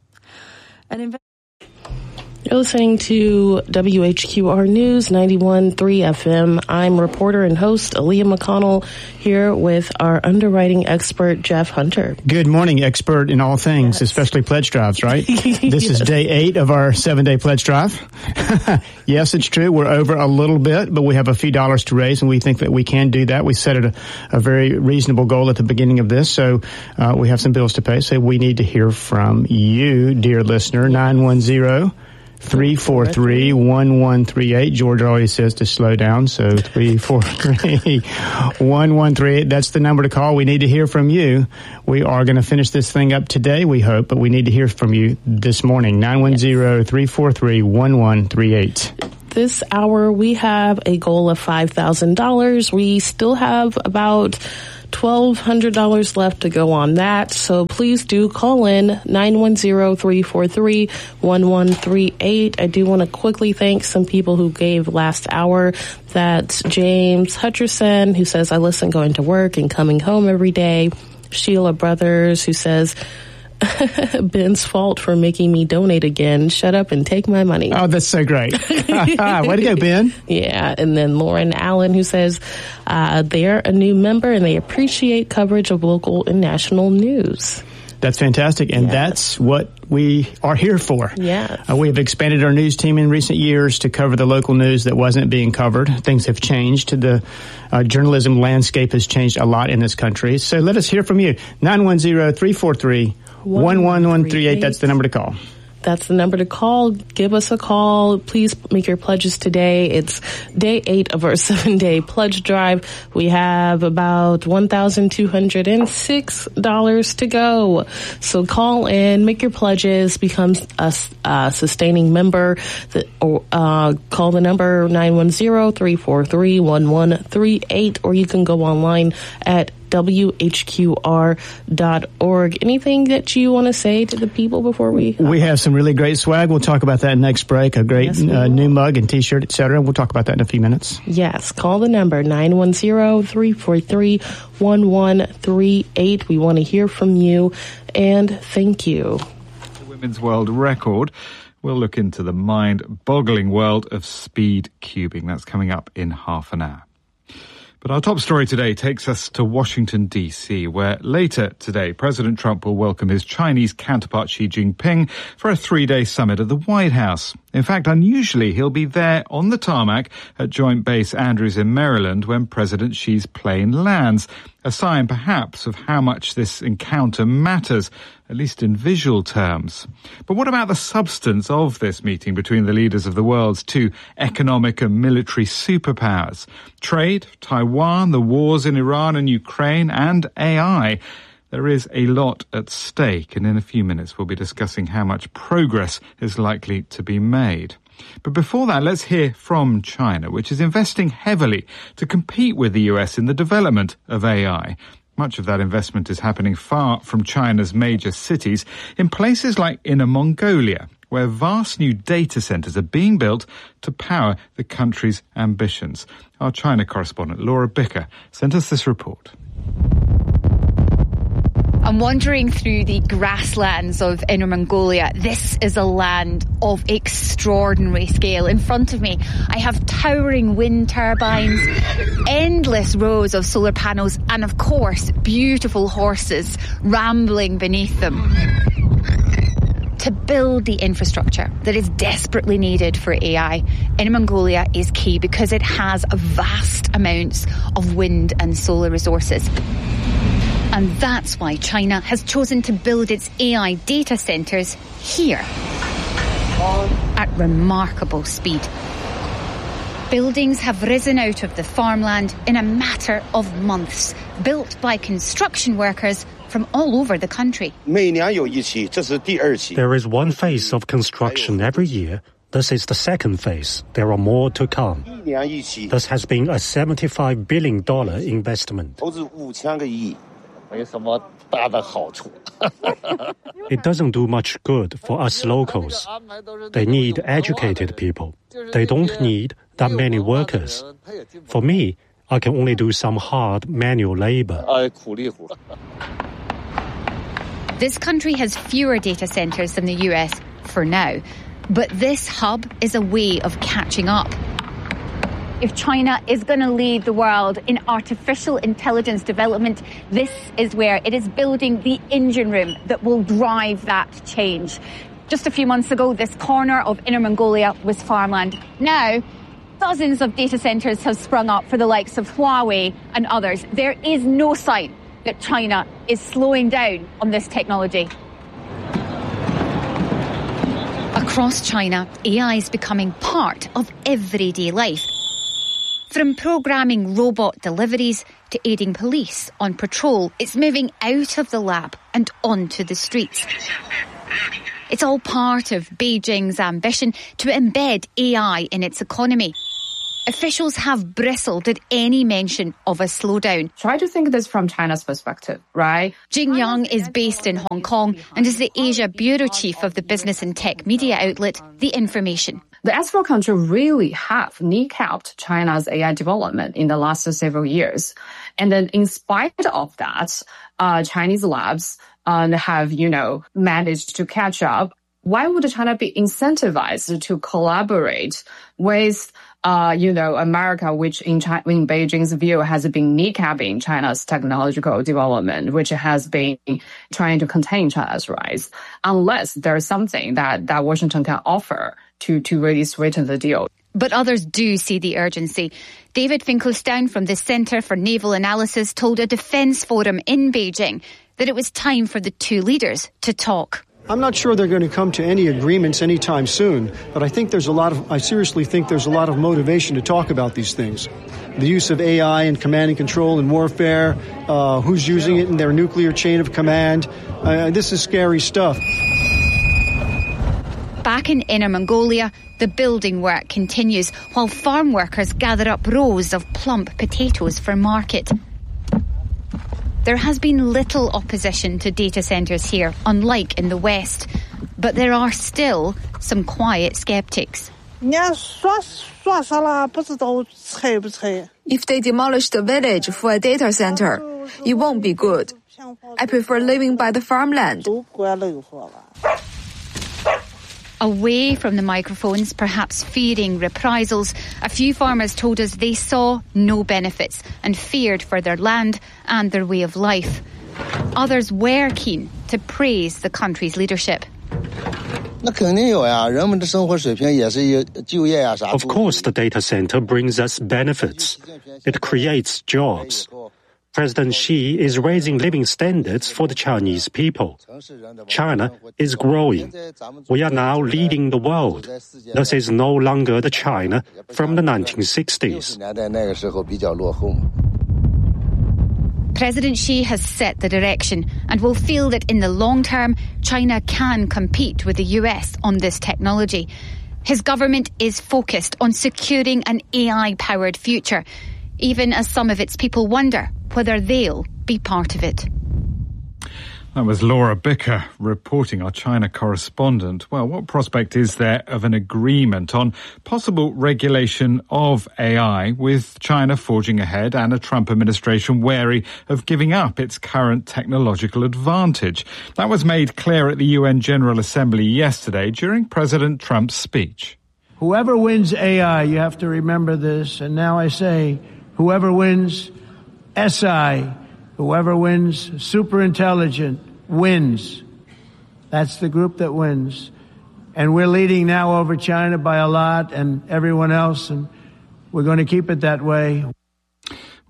An inv- You're listening to W H Q R News ninety-one point three F M. I'm reporter and host Aaliyah McConnell here with our underwriting expert, Jeff Hunter. Good morning, expert in all things, yes. Especially pledge drives, right? This yes. is day eight of our seven-day pledge drive. Yes, it's true. We're over a little bit, but we have a few dollars to raise, and we think that we can do that. We set it a, a very reasonable goal at the beginning of this, so uh, we have some bills to pay. So we need to hear from you, dear listener, nine one zero three four three, one one three eight. George always says to slow down, so three four three, one one three eight. That's the number to call. We need to hear from you. We are going to finish this thing up today, we hope, but we need to hear from you this morning. nine one zero, three four three, one one three eight. This hour, we have a goal of five thousand dollars. We still have about twelve hundred dollars left to go on that. So please do call in nine one zero, three four three, one one three eight. I do want to quickly thank some people who gave last hour. That's James Hutcherson, who says, I listen going to work and coming home every day. Sheila Brothers, who says, Ben's fault for making me donate again. Shut up and take my money. Oh, that's so great. Way to go, Ben. Yeah. And then Lauren Allen, who says uh, they're a new member and they appreciate coverage of local and national news. That's fantastic. And yes. that's what we are here for. Yes. Uh, we have expanded our news team in recent years to cover the local news that wasn't being covered. Things have changed. The uh, journalism landscape has changed a lot in this country. So let us hear from you. nine one zero, three four three, one one three eight. That's the number to call. That's the number to call. Give us a call. Please make your pledges today. It's day eight of our seven-day pledge drive. We have about one thousand two hundred six dollars to go. So call in, make your pledges, become a, a sustaining member. The, or, uh, call the number nine one zero, three four three, one one three eight, or you can go online at W H Q R dot org. Anything that you want to say to the people before we... We have some really great swag. We'll talk about that next break. A great yes, uh, new mug and T-shirt, et cetera. We'll talk about that in a few minutes. Yes. Call the number nine one zero, three four three, one one three eight. We want to hear from you, and thank you. The women's world record. We'll look into the mind-boggling world of speed cubing. That's coming up in half an hour. But our top story today takes us to Washington, D C, where later today, President Trump will welcome his Chinese counterpart Xi Jinping for a three-day summit at the White House. In fact, unusually, he'll be there on the tarmac at Joint Base Andrews in Maryland when President Xi's plane lands, a sign perhaps of how much this encounter matters, at least in visual terms. But what about the substance of this meeting between the leaders of the world's two economic and military superpowers? Trade, Taiwan, the wars in Iran and Ukraine, and A I. There is a lot at stake, and in a few minutes we'll be discussing how much progress is likely to be made. But before that, let's hear from China, which is investing heavily to compete with the U S in the development of A I. Much of that investment is happening far from China's major cities, in places like Inner Mongolia, where vast new data centers are being built to power the country's ambitions. Our China correspondent, Laura Bicker, sent us this report. I'm wandering through the grasslands of Inner Mongolia. This is a land of extraordinary scale. In front of me, I have towering wind turbines, endless rows of solar panels, and of course, beautiful horses rambling beneath them. To build the infrastructure that is desperately needed for A I, Inner Mongolia is key because it has vast amounts of wind and solar resources. And that's why China has chosen to build its A I data centers here. at remarkable speed. Buildings have risen out of the farmland in a matter of months, built by construction workers from all over the country. There is one phase of construction every year. This is the second phase. There are more to come. This has been a seventy-five billion dollars investment. It doesn't do much good for us locals. They need educated people. They don't need that many workers. For me, I can only do some hard manual labor. This country has fewer data centers than the U S for now, but this hub is a way of catching up. If China is going to lead the world in artificial intelligence development, this is where it is building the engine room that will drive that change. Just a few months ago, this corner of Inner Mongolia was farmland. Now, dozens of data centers have sprung up for the likes of Huawei and others. There is no sign that China is slowing down on this technology. Across China, A I is becoming part of everyday life. From programming robot deliveries to aiding police on patrol, it's moving out of the lab and onto the streets. It's all part of Beijing's ambition to embed A I in its economy. Officials have bristled at any mention of a slowdown. Try to think this from China's perspective, right? Jing Yang is based in Hong Kong and is the Asia bureau chief of the business and tech media outlet The Information. The S four country really have kneecapped China's A I development in the last several years. And then in spite of that, uh, Chinese labs uh, have, you know, managed to catch up. Why would China be incentivized to collaborate with Uh, you know, America, which in, China, in Beijing's view has been kneecapping China's technological development, which has been trying to contain China's rise, unless there's something that, that Washington can offer to, to really sweeten the deal. But others do see the urgency. David Finkelstein from the Center for Naval Analysis told a defense forum in Beijing that it was time for the two leaders to talk. I'm not sure they're going to come to any agreements anytime soon, but I think there's a lot of, I seriously think there's a lot of motivation to talk about these things. The use of A I in command and control and warfare, uh, who's using it in their nuclear chain of command. Uh, this is scary stuff. Back in Inner Mongolia, the building work continues while farm workers gather up rows of plump potatoes for market. There has been little opposition to data centres here, unlike in the West. But there are still some quiet sceptics. If they demolish the village for a data centre, it won't be good. I prefer living by the farmland. Away from the microphones, perhaps fearing reprisals, a few farmers told us they saw no benefits and feared for their land and their way of life. Others were keen to praise the country's leadership. Of course, the data center brings us benefits. It creates jobs. President Xi is raising living standards for the Chinese people. China is growing. We are now leading the world. This is no longer the China from the nineteen sixties. President Xi has set the direction and will feel that in the long term, China can compete with the U S on this technology. His government is focused on securing an A I-powered future, even as some of its people wonder whether they'll be part of it. That was Laura Bicker reporting, our China correspondent. Well, what prospect is there of an agreement on possible regulation of A I, with China forging ahead and a Trump administration wary of giving up its current technological advantage? That was made clear at the U N General Assembly yesterday during President Trump's speech. Whoever wins A I, you have to remember this, and now I say, whoever wins S I, whoever wins superintelligent, wins. That's the group that wins. And we're leading now over China by a lot and everyone else, and we're going to keep it that way. Well,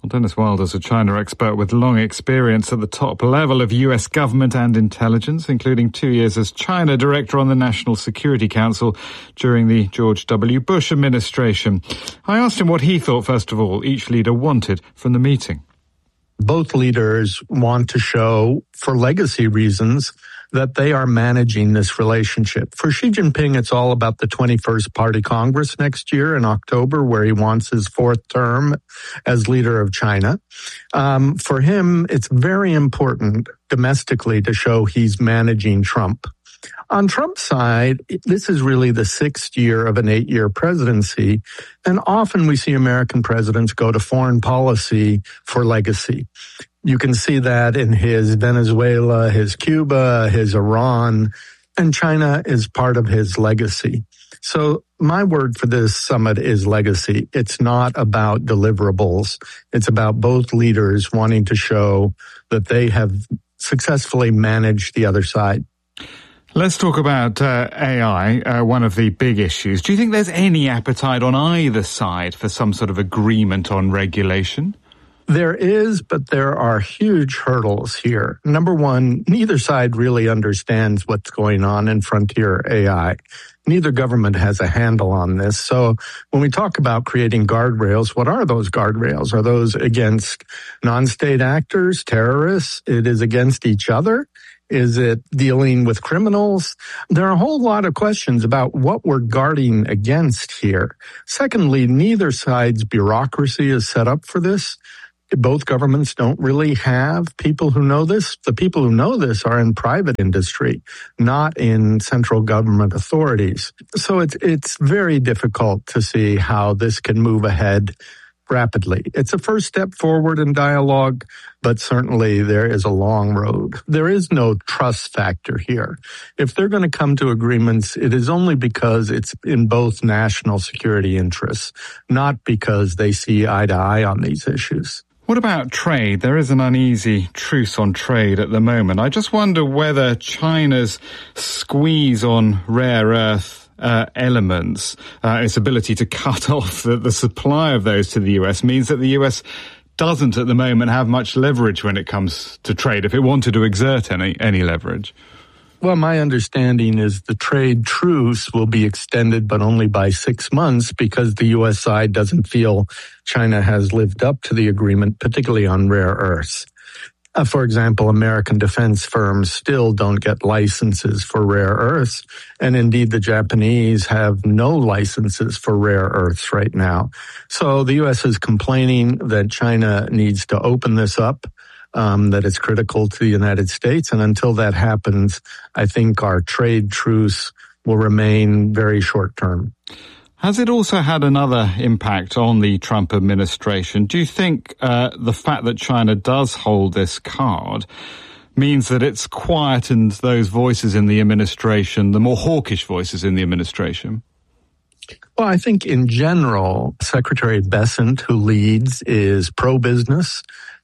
Dennis Wilder's a China expert with long experience at the top level of U S government and intelligence, including two years as China director on the National Security Council during the George W. Bush administration. I asked him what he thought, first of all, each leader wanted from the meeting. Both leaders want to show, for legacy reasons, that they are managing this relationship. For Xi Jinping, it's all about the twenty-first Party Congress next year in October, where he wants his fourth term as leader of China. Um, for him, it's very important domestically to show he's managing Trump. On Trump's side, this is really the sixth year of an eight-year presidency, and often we see American presidents go to foreign policy for legacy. You can see that in his Venezuela, his Cuba, his Iran, and China is part of his legacy. So my word for this summit is legacy. It's not about deliverables. It's about both leaders wanting to show that they have successfully managed the other side. Let's talk about uh, A I, uh, one of the big issues. Do you think there's any appetite on either side for some sort of agreement on regulation? There is, but there are huge hurdles here. Number one, neither side really understands what's going on in frontier A I. Neither government has a handle on this. So when we talk about creating guardrails, what are those guardrails? Are those against non-state actors, terrorists? It is against each other? Is it dealing with criminals? There are a whole lot of questions about what we're guarding against here. Secondly, neither side's bureaucracy is set up for this. Both governments don't really have people who know this. The people who know this are in private industry, not in central government authorities. So it's it's very difficult to see how this can move ahead rapidly. It's a first step forward in dialogue, but certainly there is a long road. There is no trust factor here. If they're going to come to agreements, it is only because it's in both national security interests, not because they see eye to eye on these issues. What about trade? There is an uneasy truce on trade at the moment. I just wonder whether China's squeeze on rare earth uh, elements, uh, its ability to cut off the, the supply of those to the U S, means that the U S doesn't at the moment have much leverage when it comes to trade, if it wanted to exert any, any leverage. Well, my understanding is the trade truce will be extended, but only by six months because the U S side doesn't feel China has lived up to the agreement, particularly on rare earths. Uh, for example, American defense firms still don't get licenses for rare earths, and indeed the Japanese have no licenses for rare earths right now. So the U S is complaining that China needs to open this up. Um, that it's critical to the United States. And until that happens, I think our trade truce will remain very short term. Has it also had another impact on the Trump administration? Do you think uh, the fact that China does hold this card means that it's quietened those voices in the administration, the more hawkish voices in the administration? Well, I think in general, Secretary Bessent, who leads, is pro-business,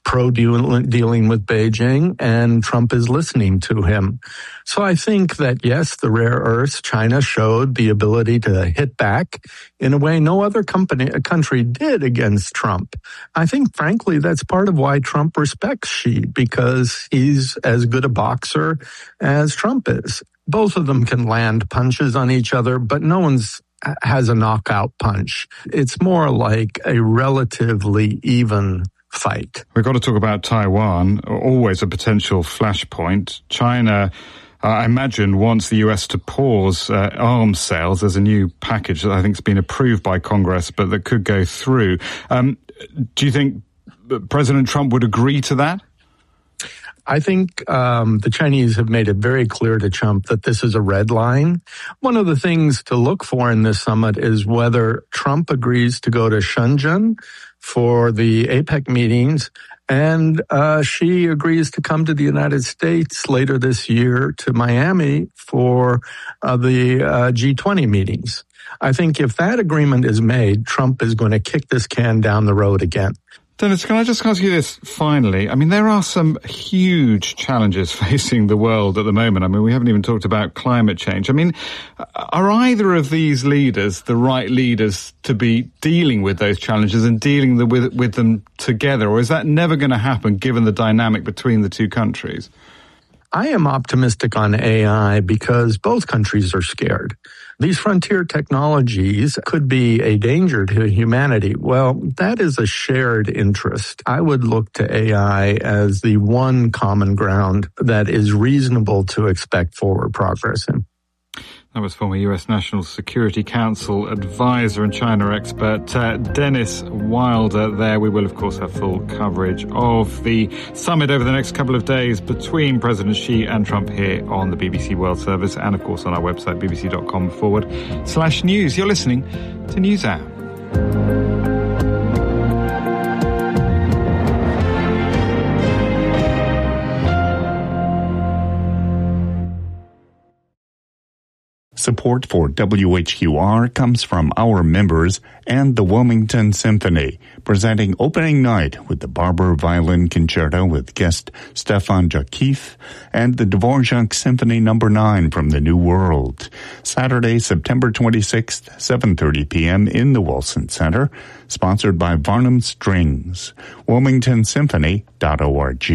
pro-dealing with Beijing, and Trump is listening to him. So I think that, yes, the rare earths, China showed the ability to hit back in a way no other company, a country did against Trump. I think, frankly, that's part of why Trump respects Xi, because he's as good a boxer as Trump is. Both of them can land punches on each other, but no one's has a knockout punch. It's more like a relatively even fight. We've got to talk about Taiwan, always a potential flashpoint. China, uh, I imagine, wants the U S to pause uh, arms sales. There's a new package that I think has been approved by Congress, but that could go through. Um, do you think President Trump would agree to that? I think um, the Chinese have made it very clear to Trump that this is a red line. One of the things to look for in this summit is whether Trump agrees to go to Shenzhen for the APEC meetings, and uh, Xi agrees to come to the United States later this year to Miami for uh, the uh, G twenty meetings. I think if that agreement is made, Trump is going to kick this can down the road again. Dennis, can I just ask you this finally? I mean, there are some huge challenges facing the world at the moment. I mean, we haven't even talked about climate change. I mean, are either of these leaders the right leaders to be dealing with those challenges and dealing the, with, with them together? Or is that never going to happen given the dynamic between the two countries? I am optimistic on A I because both countries are scared. These frontier technologies could be a danger to humanity. Well, that is a shared interest. I would look to A I as the one common ground that is reasonable to expect forward progress in. That was former U S National Security Council advisor and China expert uh, Dennis Wilder there. We will, of course, have full coverage of the summit over the next couple of days between President Xi and Trump here on the B B C World Service and, of course, on our website, bbc.com forward slash news. You're listening to NewsHour. Support for W H Q R comes from our members and the Wilmington Symphony, presenting opening night with the Barber Violin Concerto with guest Stefan Jakif and the Dvorak Symphony Number nine from the New World. Saturday, September twenty-sixth, seven thirty p.m. in the Wilson Center, sponsored by Varnum Strings, wilmington symphony dot org.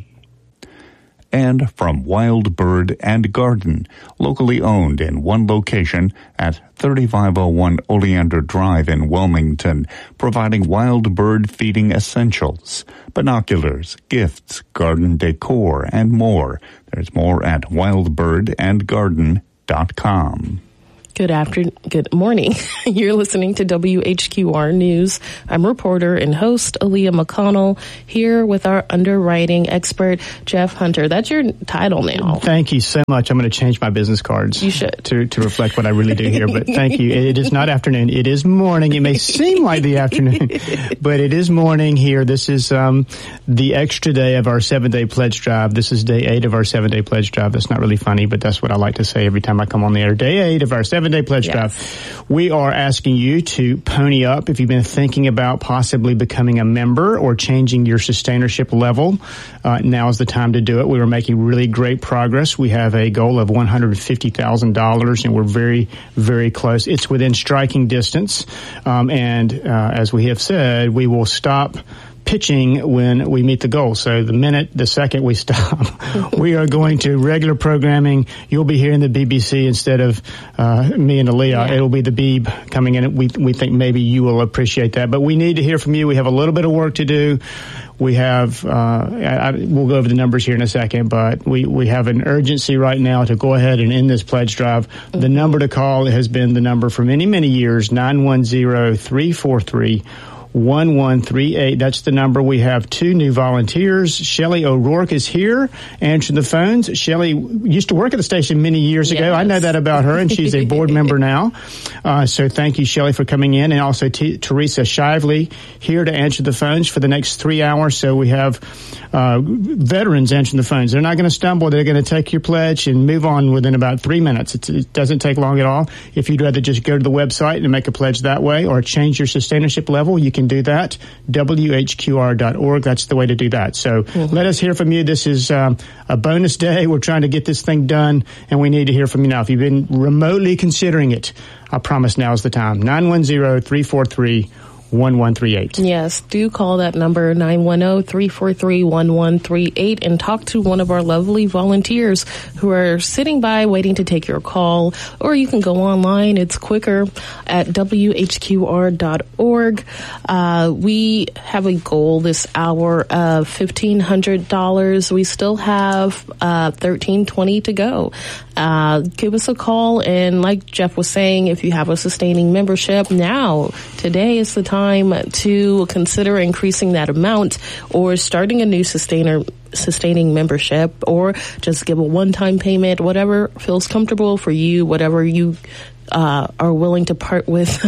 And from Wild Bird and Garden, locally owned in one location at thirty-five oh one Oleander Drive in Wilmington, providing wild bird feeding essentials, binoculars, gifts, garden decor, and more. There's more at wild bird and garden dot com. Good afternoon. Good morning. You're listening to W H Q R News. I'm reporter and host Aaliyah McConnell here with our underwriting expert, Jeff Hunter. That's your title now. Thank you so much. I'm going to change my business cards. You should. To, to reflect what I really do here. But thank you. It is not afternoon. It is morning. It may seem like the afternoon, but it is morning here. This is um, the extra day of our seven-day pledge drive. This is day eight of our seven-day pledge drive. That's not really funny, but that's what I like to say every time I come on the air. Day eight of our seven Day pledge yes. drive. We are asking you to pony up if you've been thinking about possibly becoming a member or changing your sustainership level. Uh, now is the time to do it. We are making really great progress. We have a goal of one hundred fifty thousand dollars, and we're very, very close. It's within striking distance. Um, and uh, as we have said, we will stop pitching when we meet the goal. So the minute, the second we stop, we are going to regular programming. You'll be hearing the B B C instead of uh, me and Aaliyah. Yeah. It'll be the Beeb coming in. We we think maybe you will appreciate that. But we need to hear from you. We have a little bit of work to do. We have, uh, I, we'll go over the numbers here in a second, but we, we have an urgency right now to go ahead and end this pledge drive. Mm-hmm. The number to call has been the number for many, many years, nine one zero, three four three, one one three eight. That's the number. We have two new volunteers. Shelley O'Rourke is here answering the phones. Shelley used to work at the station many years ago. Yes. I know that about her, and she's a board member now. Uh, so thank you, Shelley, for coming in. And also T- Teresa Shively here to answer the phones for the next three hours. So we have uh, veterans answering the phones. They're not going to stumble. They're going to take your pledge and move on within about three minutes. It's, it doesn't take long at all. If you'd rather just go to the website and make a pledge that way or change your sustainership level, you can do that. W H Q R dot org. That's the way to do that. So mm-hmm. let us hear from you. This is um, a bonus day. We're trying to get this thing done, and we need to hear from you now. If you've been remotely considering it, I promise now is the time. nine one zero, three four three, one one three eight. Yes, do call that number nine one zero, three four three, one one three eight and talk to one of our lovely volunteers who are sitting by waiting to take your call. Or you can go online. It's quicker at W H Q R dot org. Uh, we have a goal this hour of fifteen hundred dollars. We still have uh, thirteen twenty to go. Uh, give us a call, and like Jeff was saying, if you have a sustaining membership, now, today is the time to consider increasing that amount or starting a new sustainer sustaining membership, or just give a one-time payment, whatever feels comfortable for you, whatever you uh, are willing to part with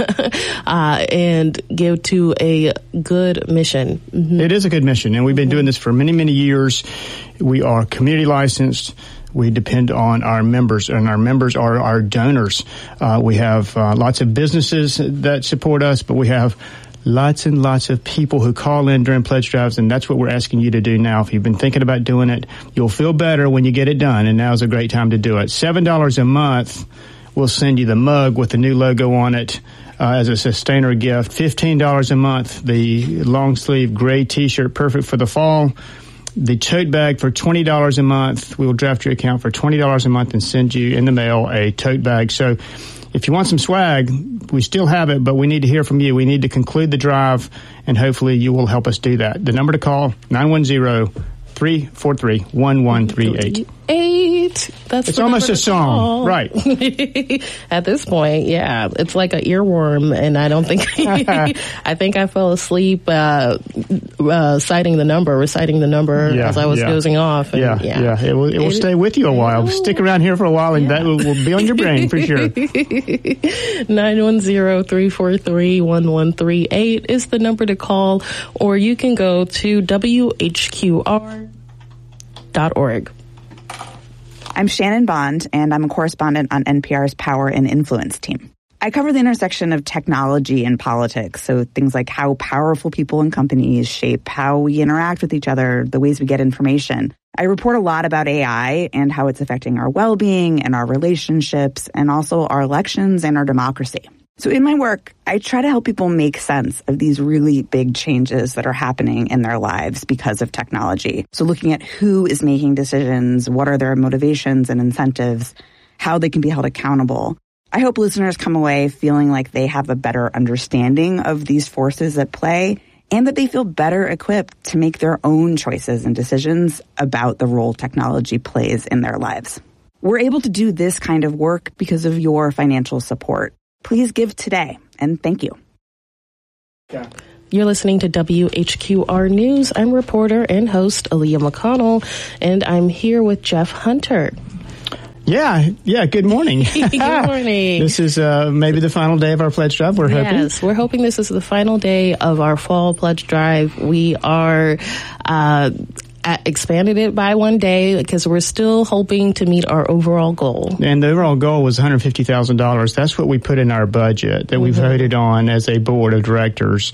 uh, and give to a good mission. Mm-hmm. It is a good mission, and we've been doing this for many, many years. We are community licensed. We depend on our members, and our members are our donors. Uh, we have uh, lots of businesses that support us, but we have lots and lots of people who call in during pledge drives, and that's what we're asking you to do now. If you've been thinking about doing it, you'll feel better when you get it done, and now's a great time to do it. seven dollars a month, we'll send you the mug with the new logo on it uh, as a sustainer gift. fifteen dollars a month, the long-sleeve gray T-shirt, perfect for the fall. The tote bag for twenty dollars a month. We will draft your account for twenty dollars a month and send you in the mail a tote bag. So if you want some swag, we still have it, but we need to hear from you. We need to conclude the drive, and hopefully you will help us do that. The number to call, nine one zero, three four three, one one three eight. Eight. That's it's almost a song, call. Right? At this point, yeah, it's like an earworm, and I don't think I think I fell asleep uh, uh, citing the number, reciting the number yeah, as I was yeah. dozing off. And, yeah, yeah, yeah, it will, it will it, stay with you a while. Stick around here for a while, and yeah. that will, will be on your brain for sure. nine one zero, three four three, one one three eight is the number to call, or you can go to W H Q R dot org. I'm Shannon Bond, and I'm a correspondent on N P R's Power and Influence team. I cover the intersection of technology and politics, so things like how powerful people and companies shape how we interact with each other, the ways we get information. I report a lot about A I and how it's affecting our well-being and our relationships, and also our elections and our democracy. So in my work, I try to help people make sense of these really big changes that are happening in their lives because of technology. So looking at who is making decisions, what are their motivations and incentives, how they can be held accountable. I hope listeners come away feeling like they have a better understanding of these forces at play, and that they feel better equipped to make their own choices and decisions about the role technology plays in their lives. We're able to do this kind of work because of your financial support. Please give today, and thank you. Yeah. You're listening to W H Q R News. I'm reporter and host Aaliyah McConnell, and I'm here with Jeff Hunter. Yeah, yeah, good morning. Good morning. This is uh, maybe the final day of our pledge drive, we're hoping. Yes, we're hoping this is the final day of our fall pledge drive. We are... Uh, expanded it by one day because we're still hoping to meet our overall goal. And the overall goal was one hundred fifty thousand dollars. That's what we put in our budget that mm-hmm. we voted on as a board of directors.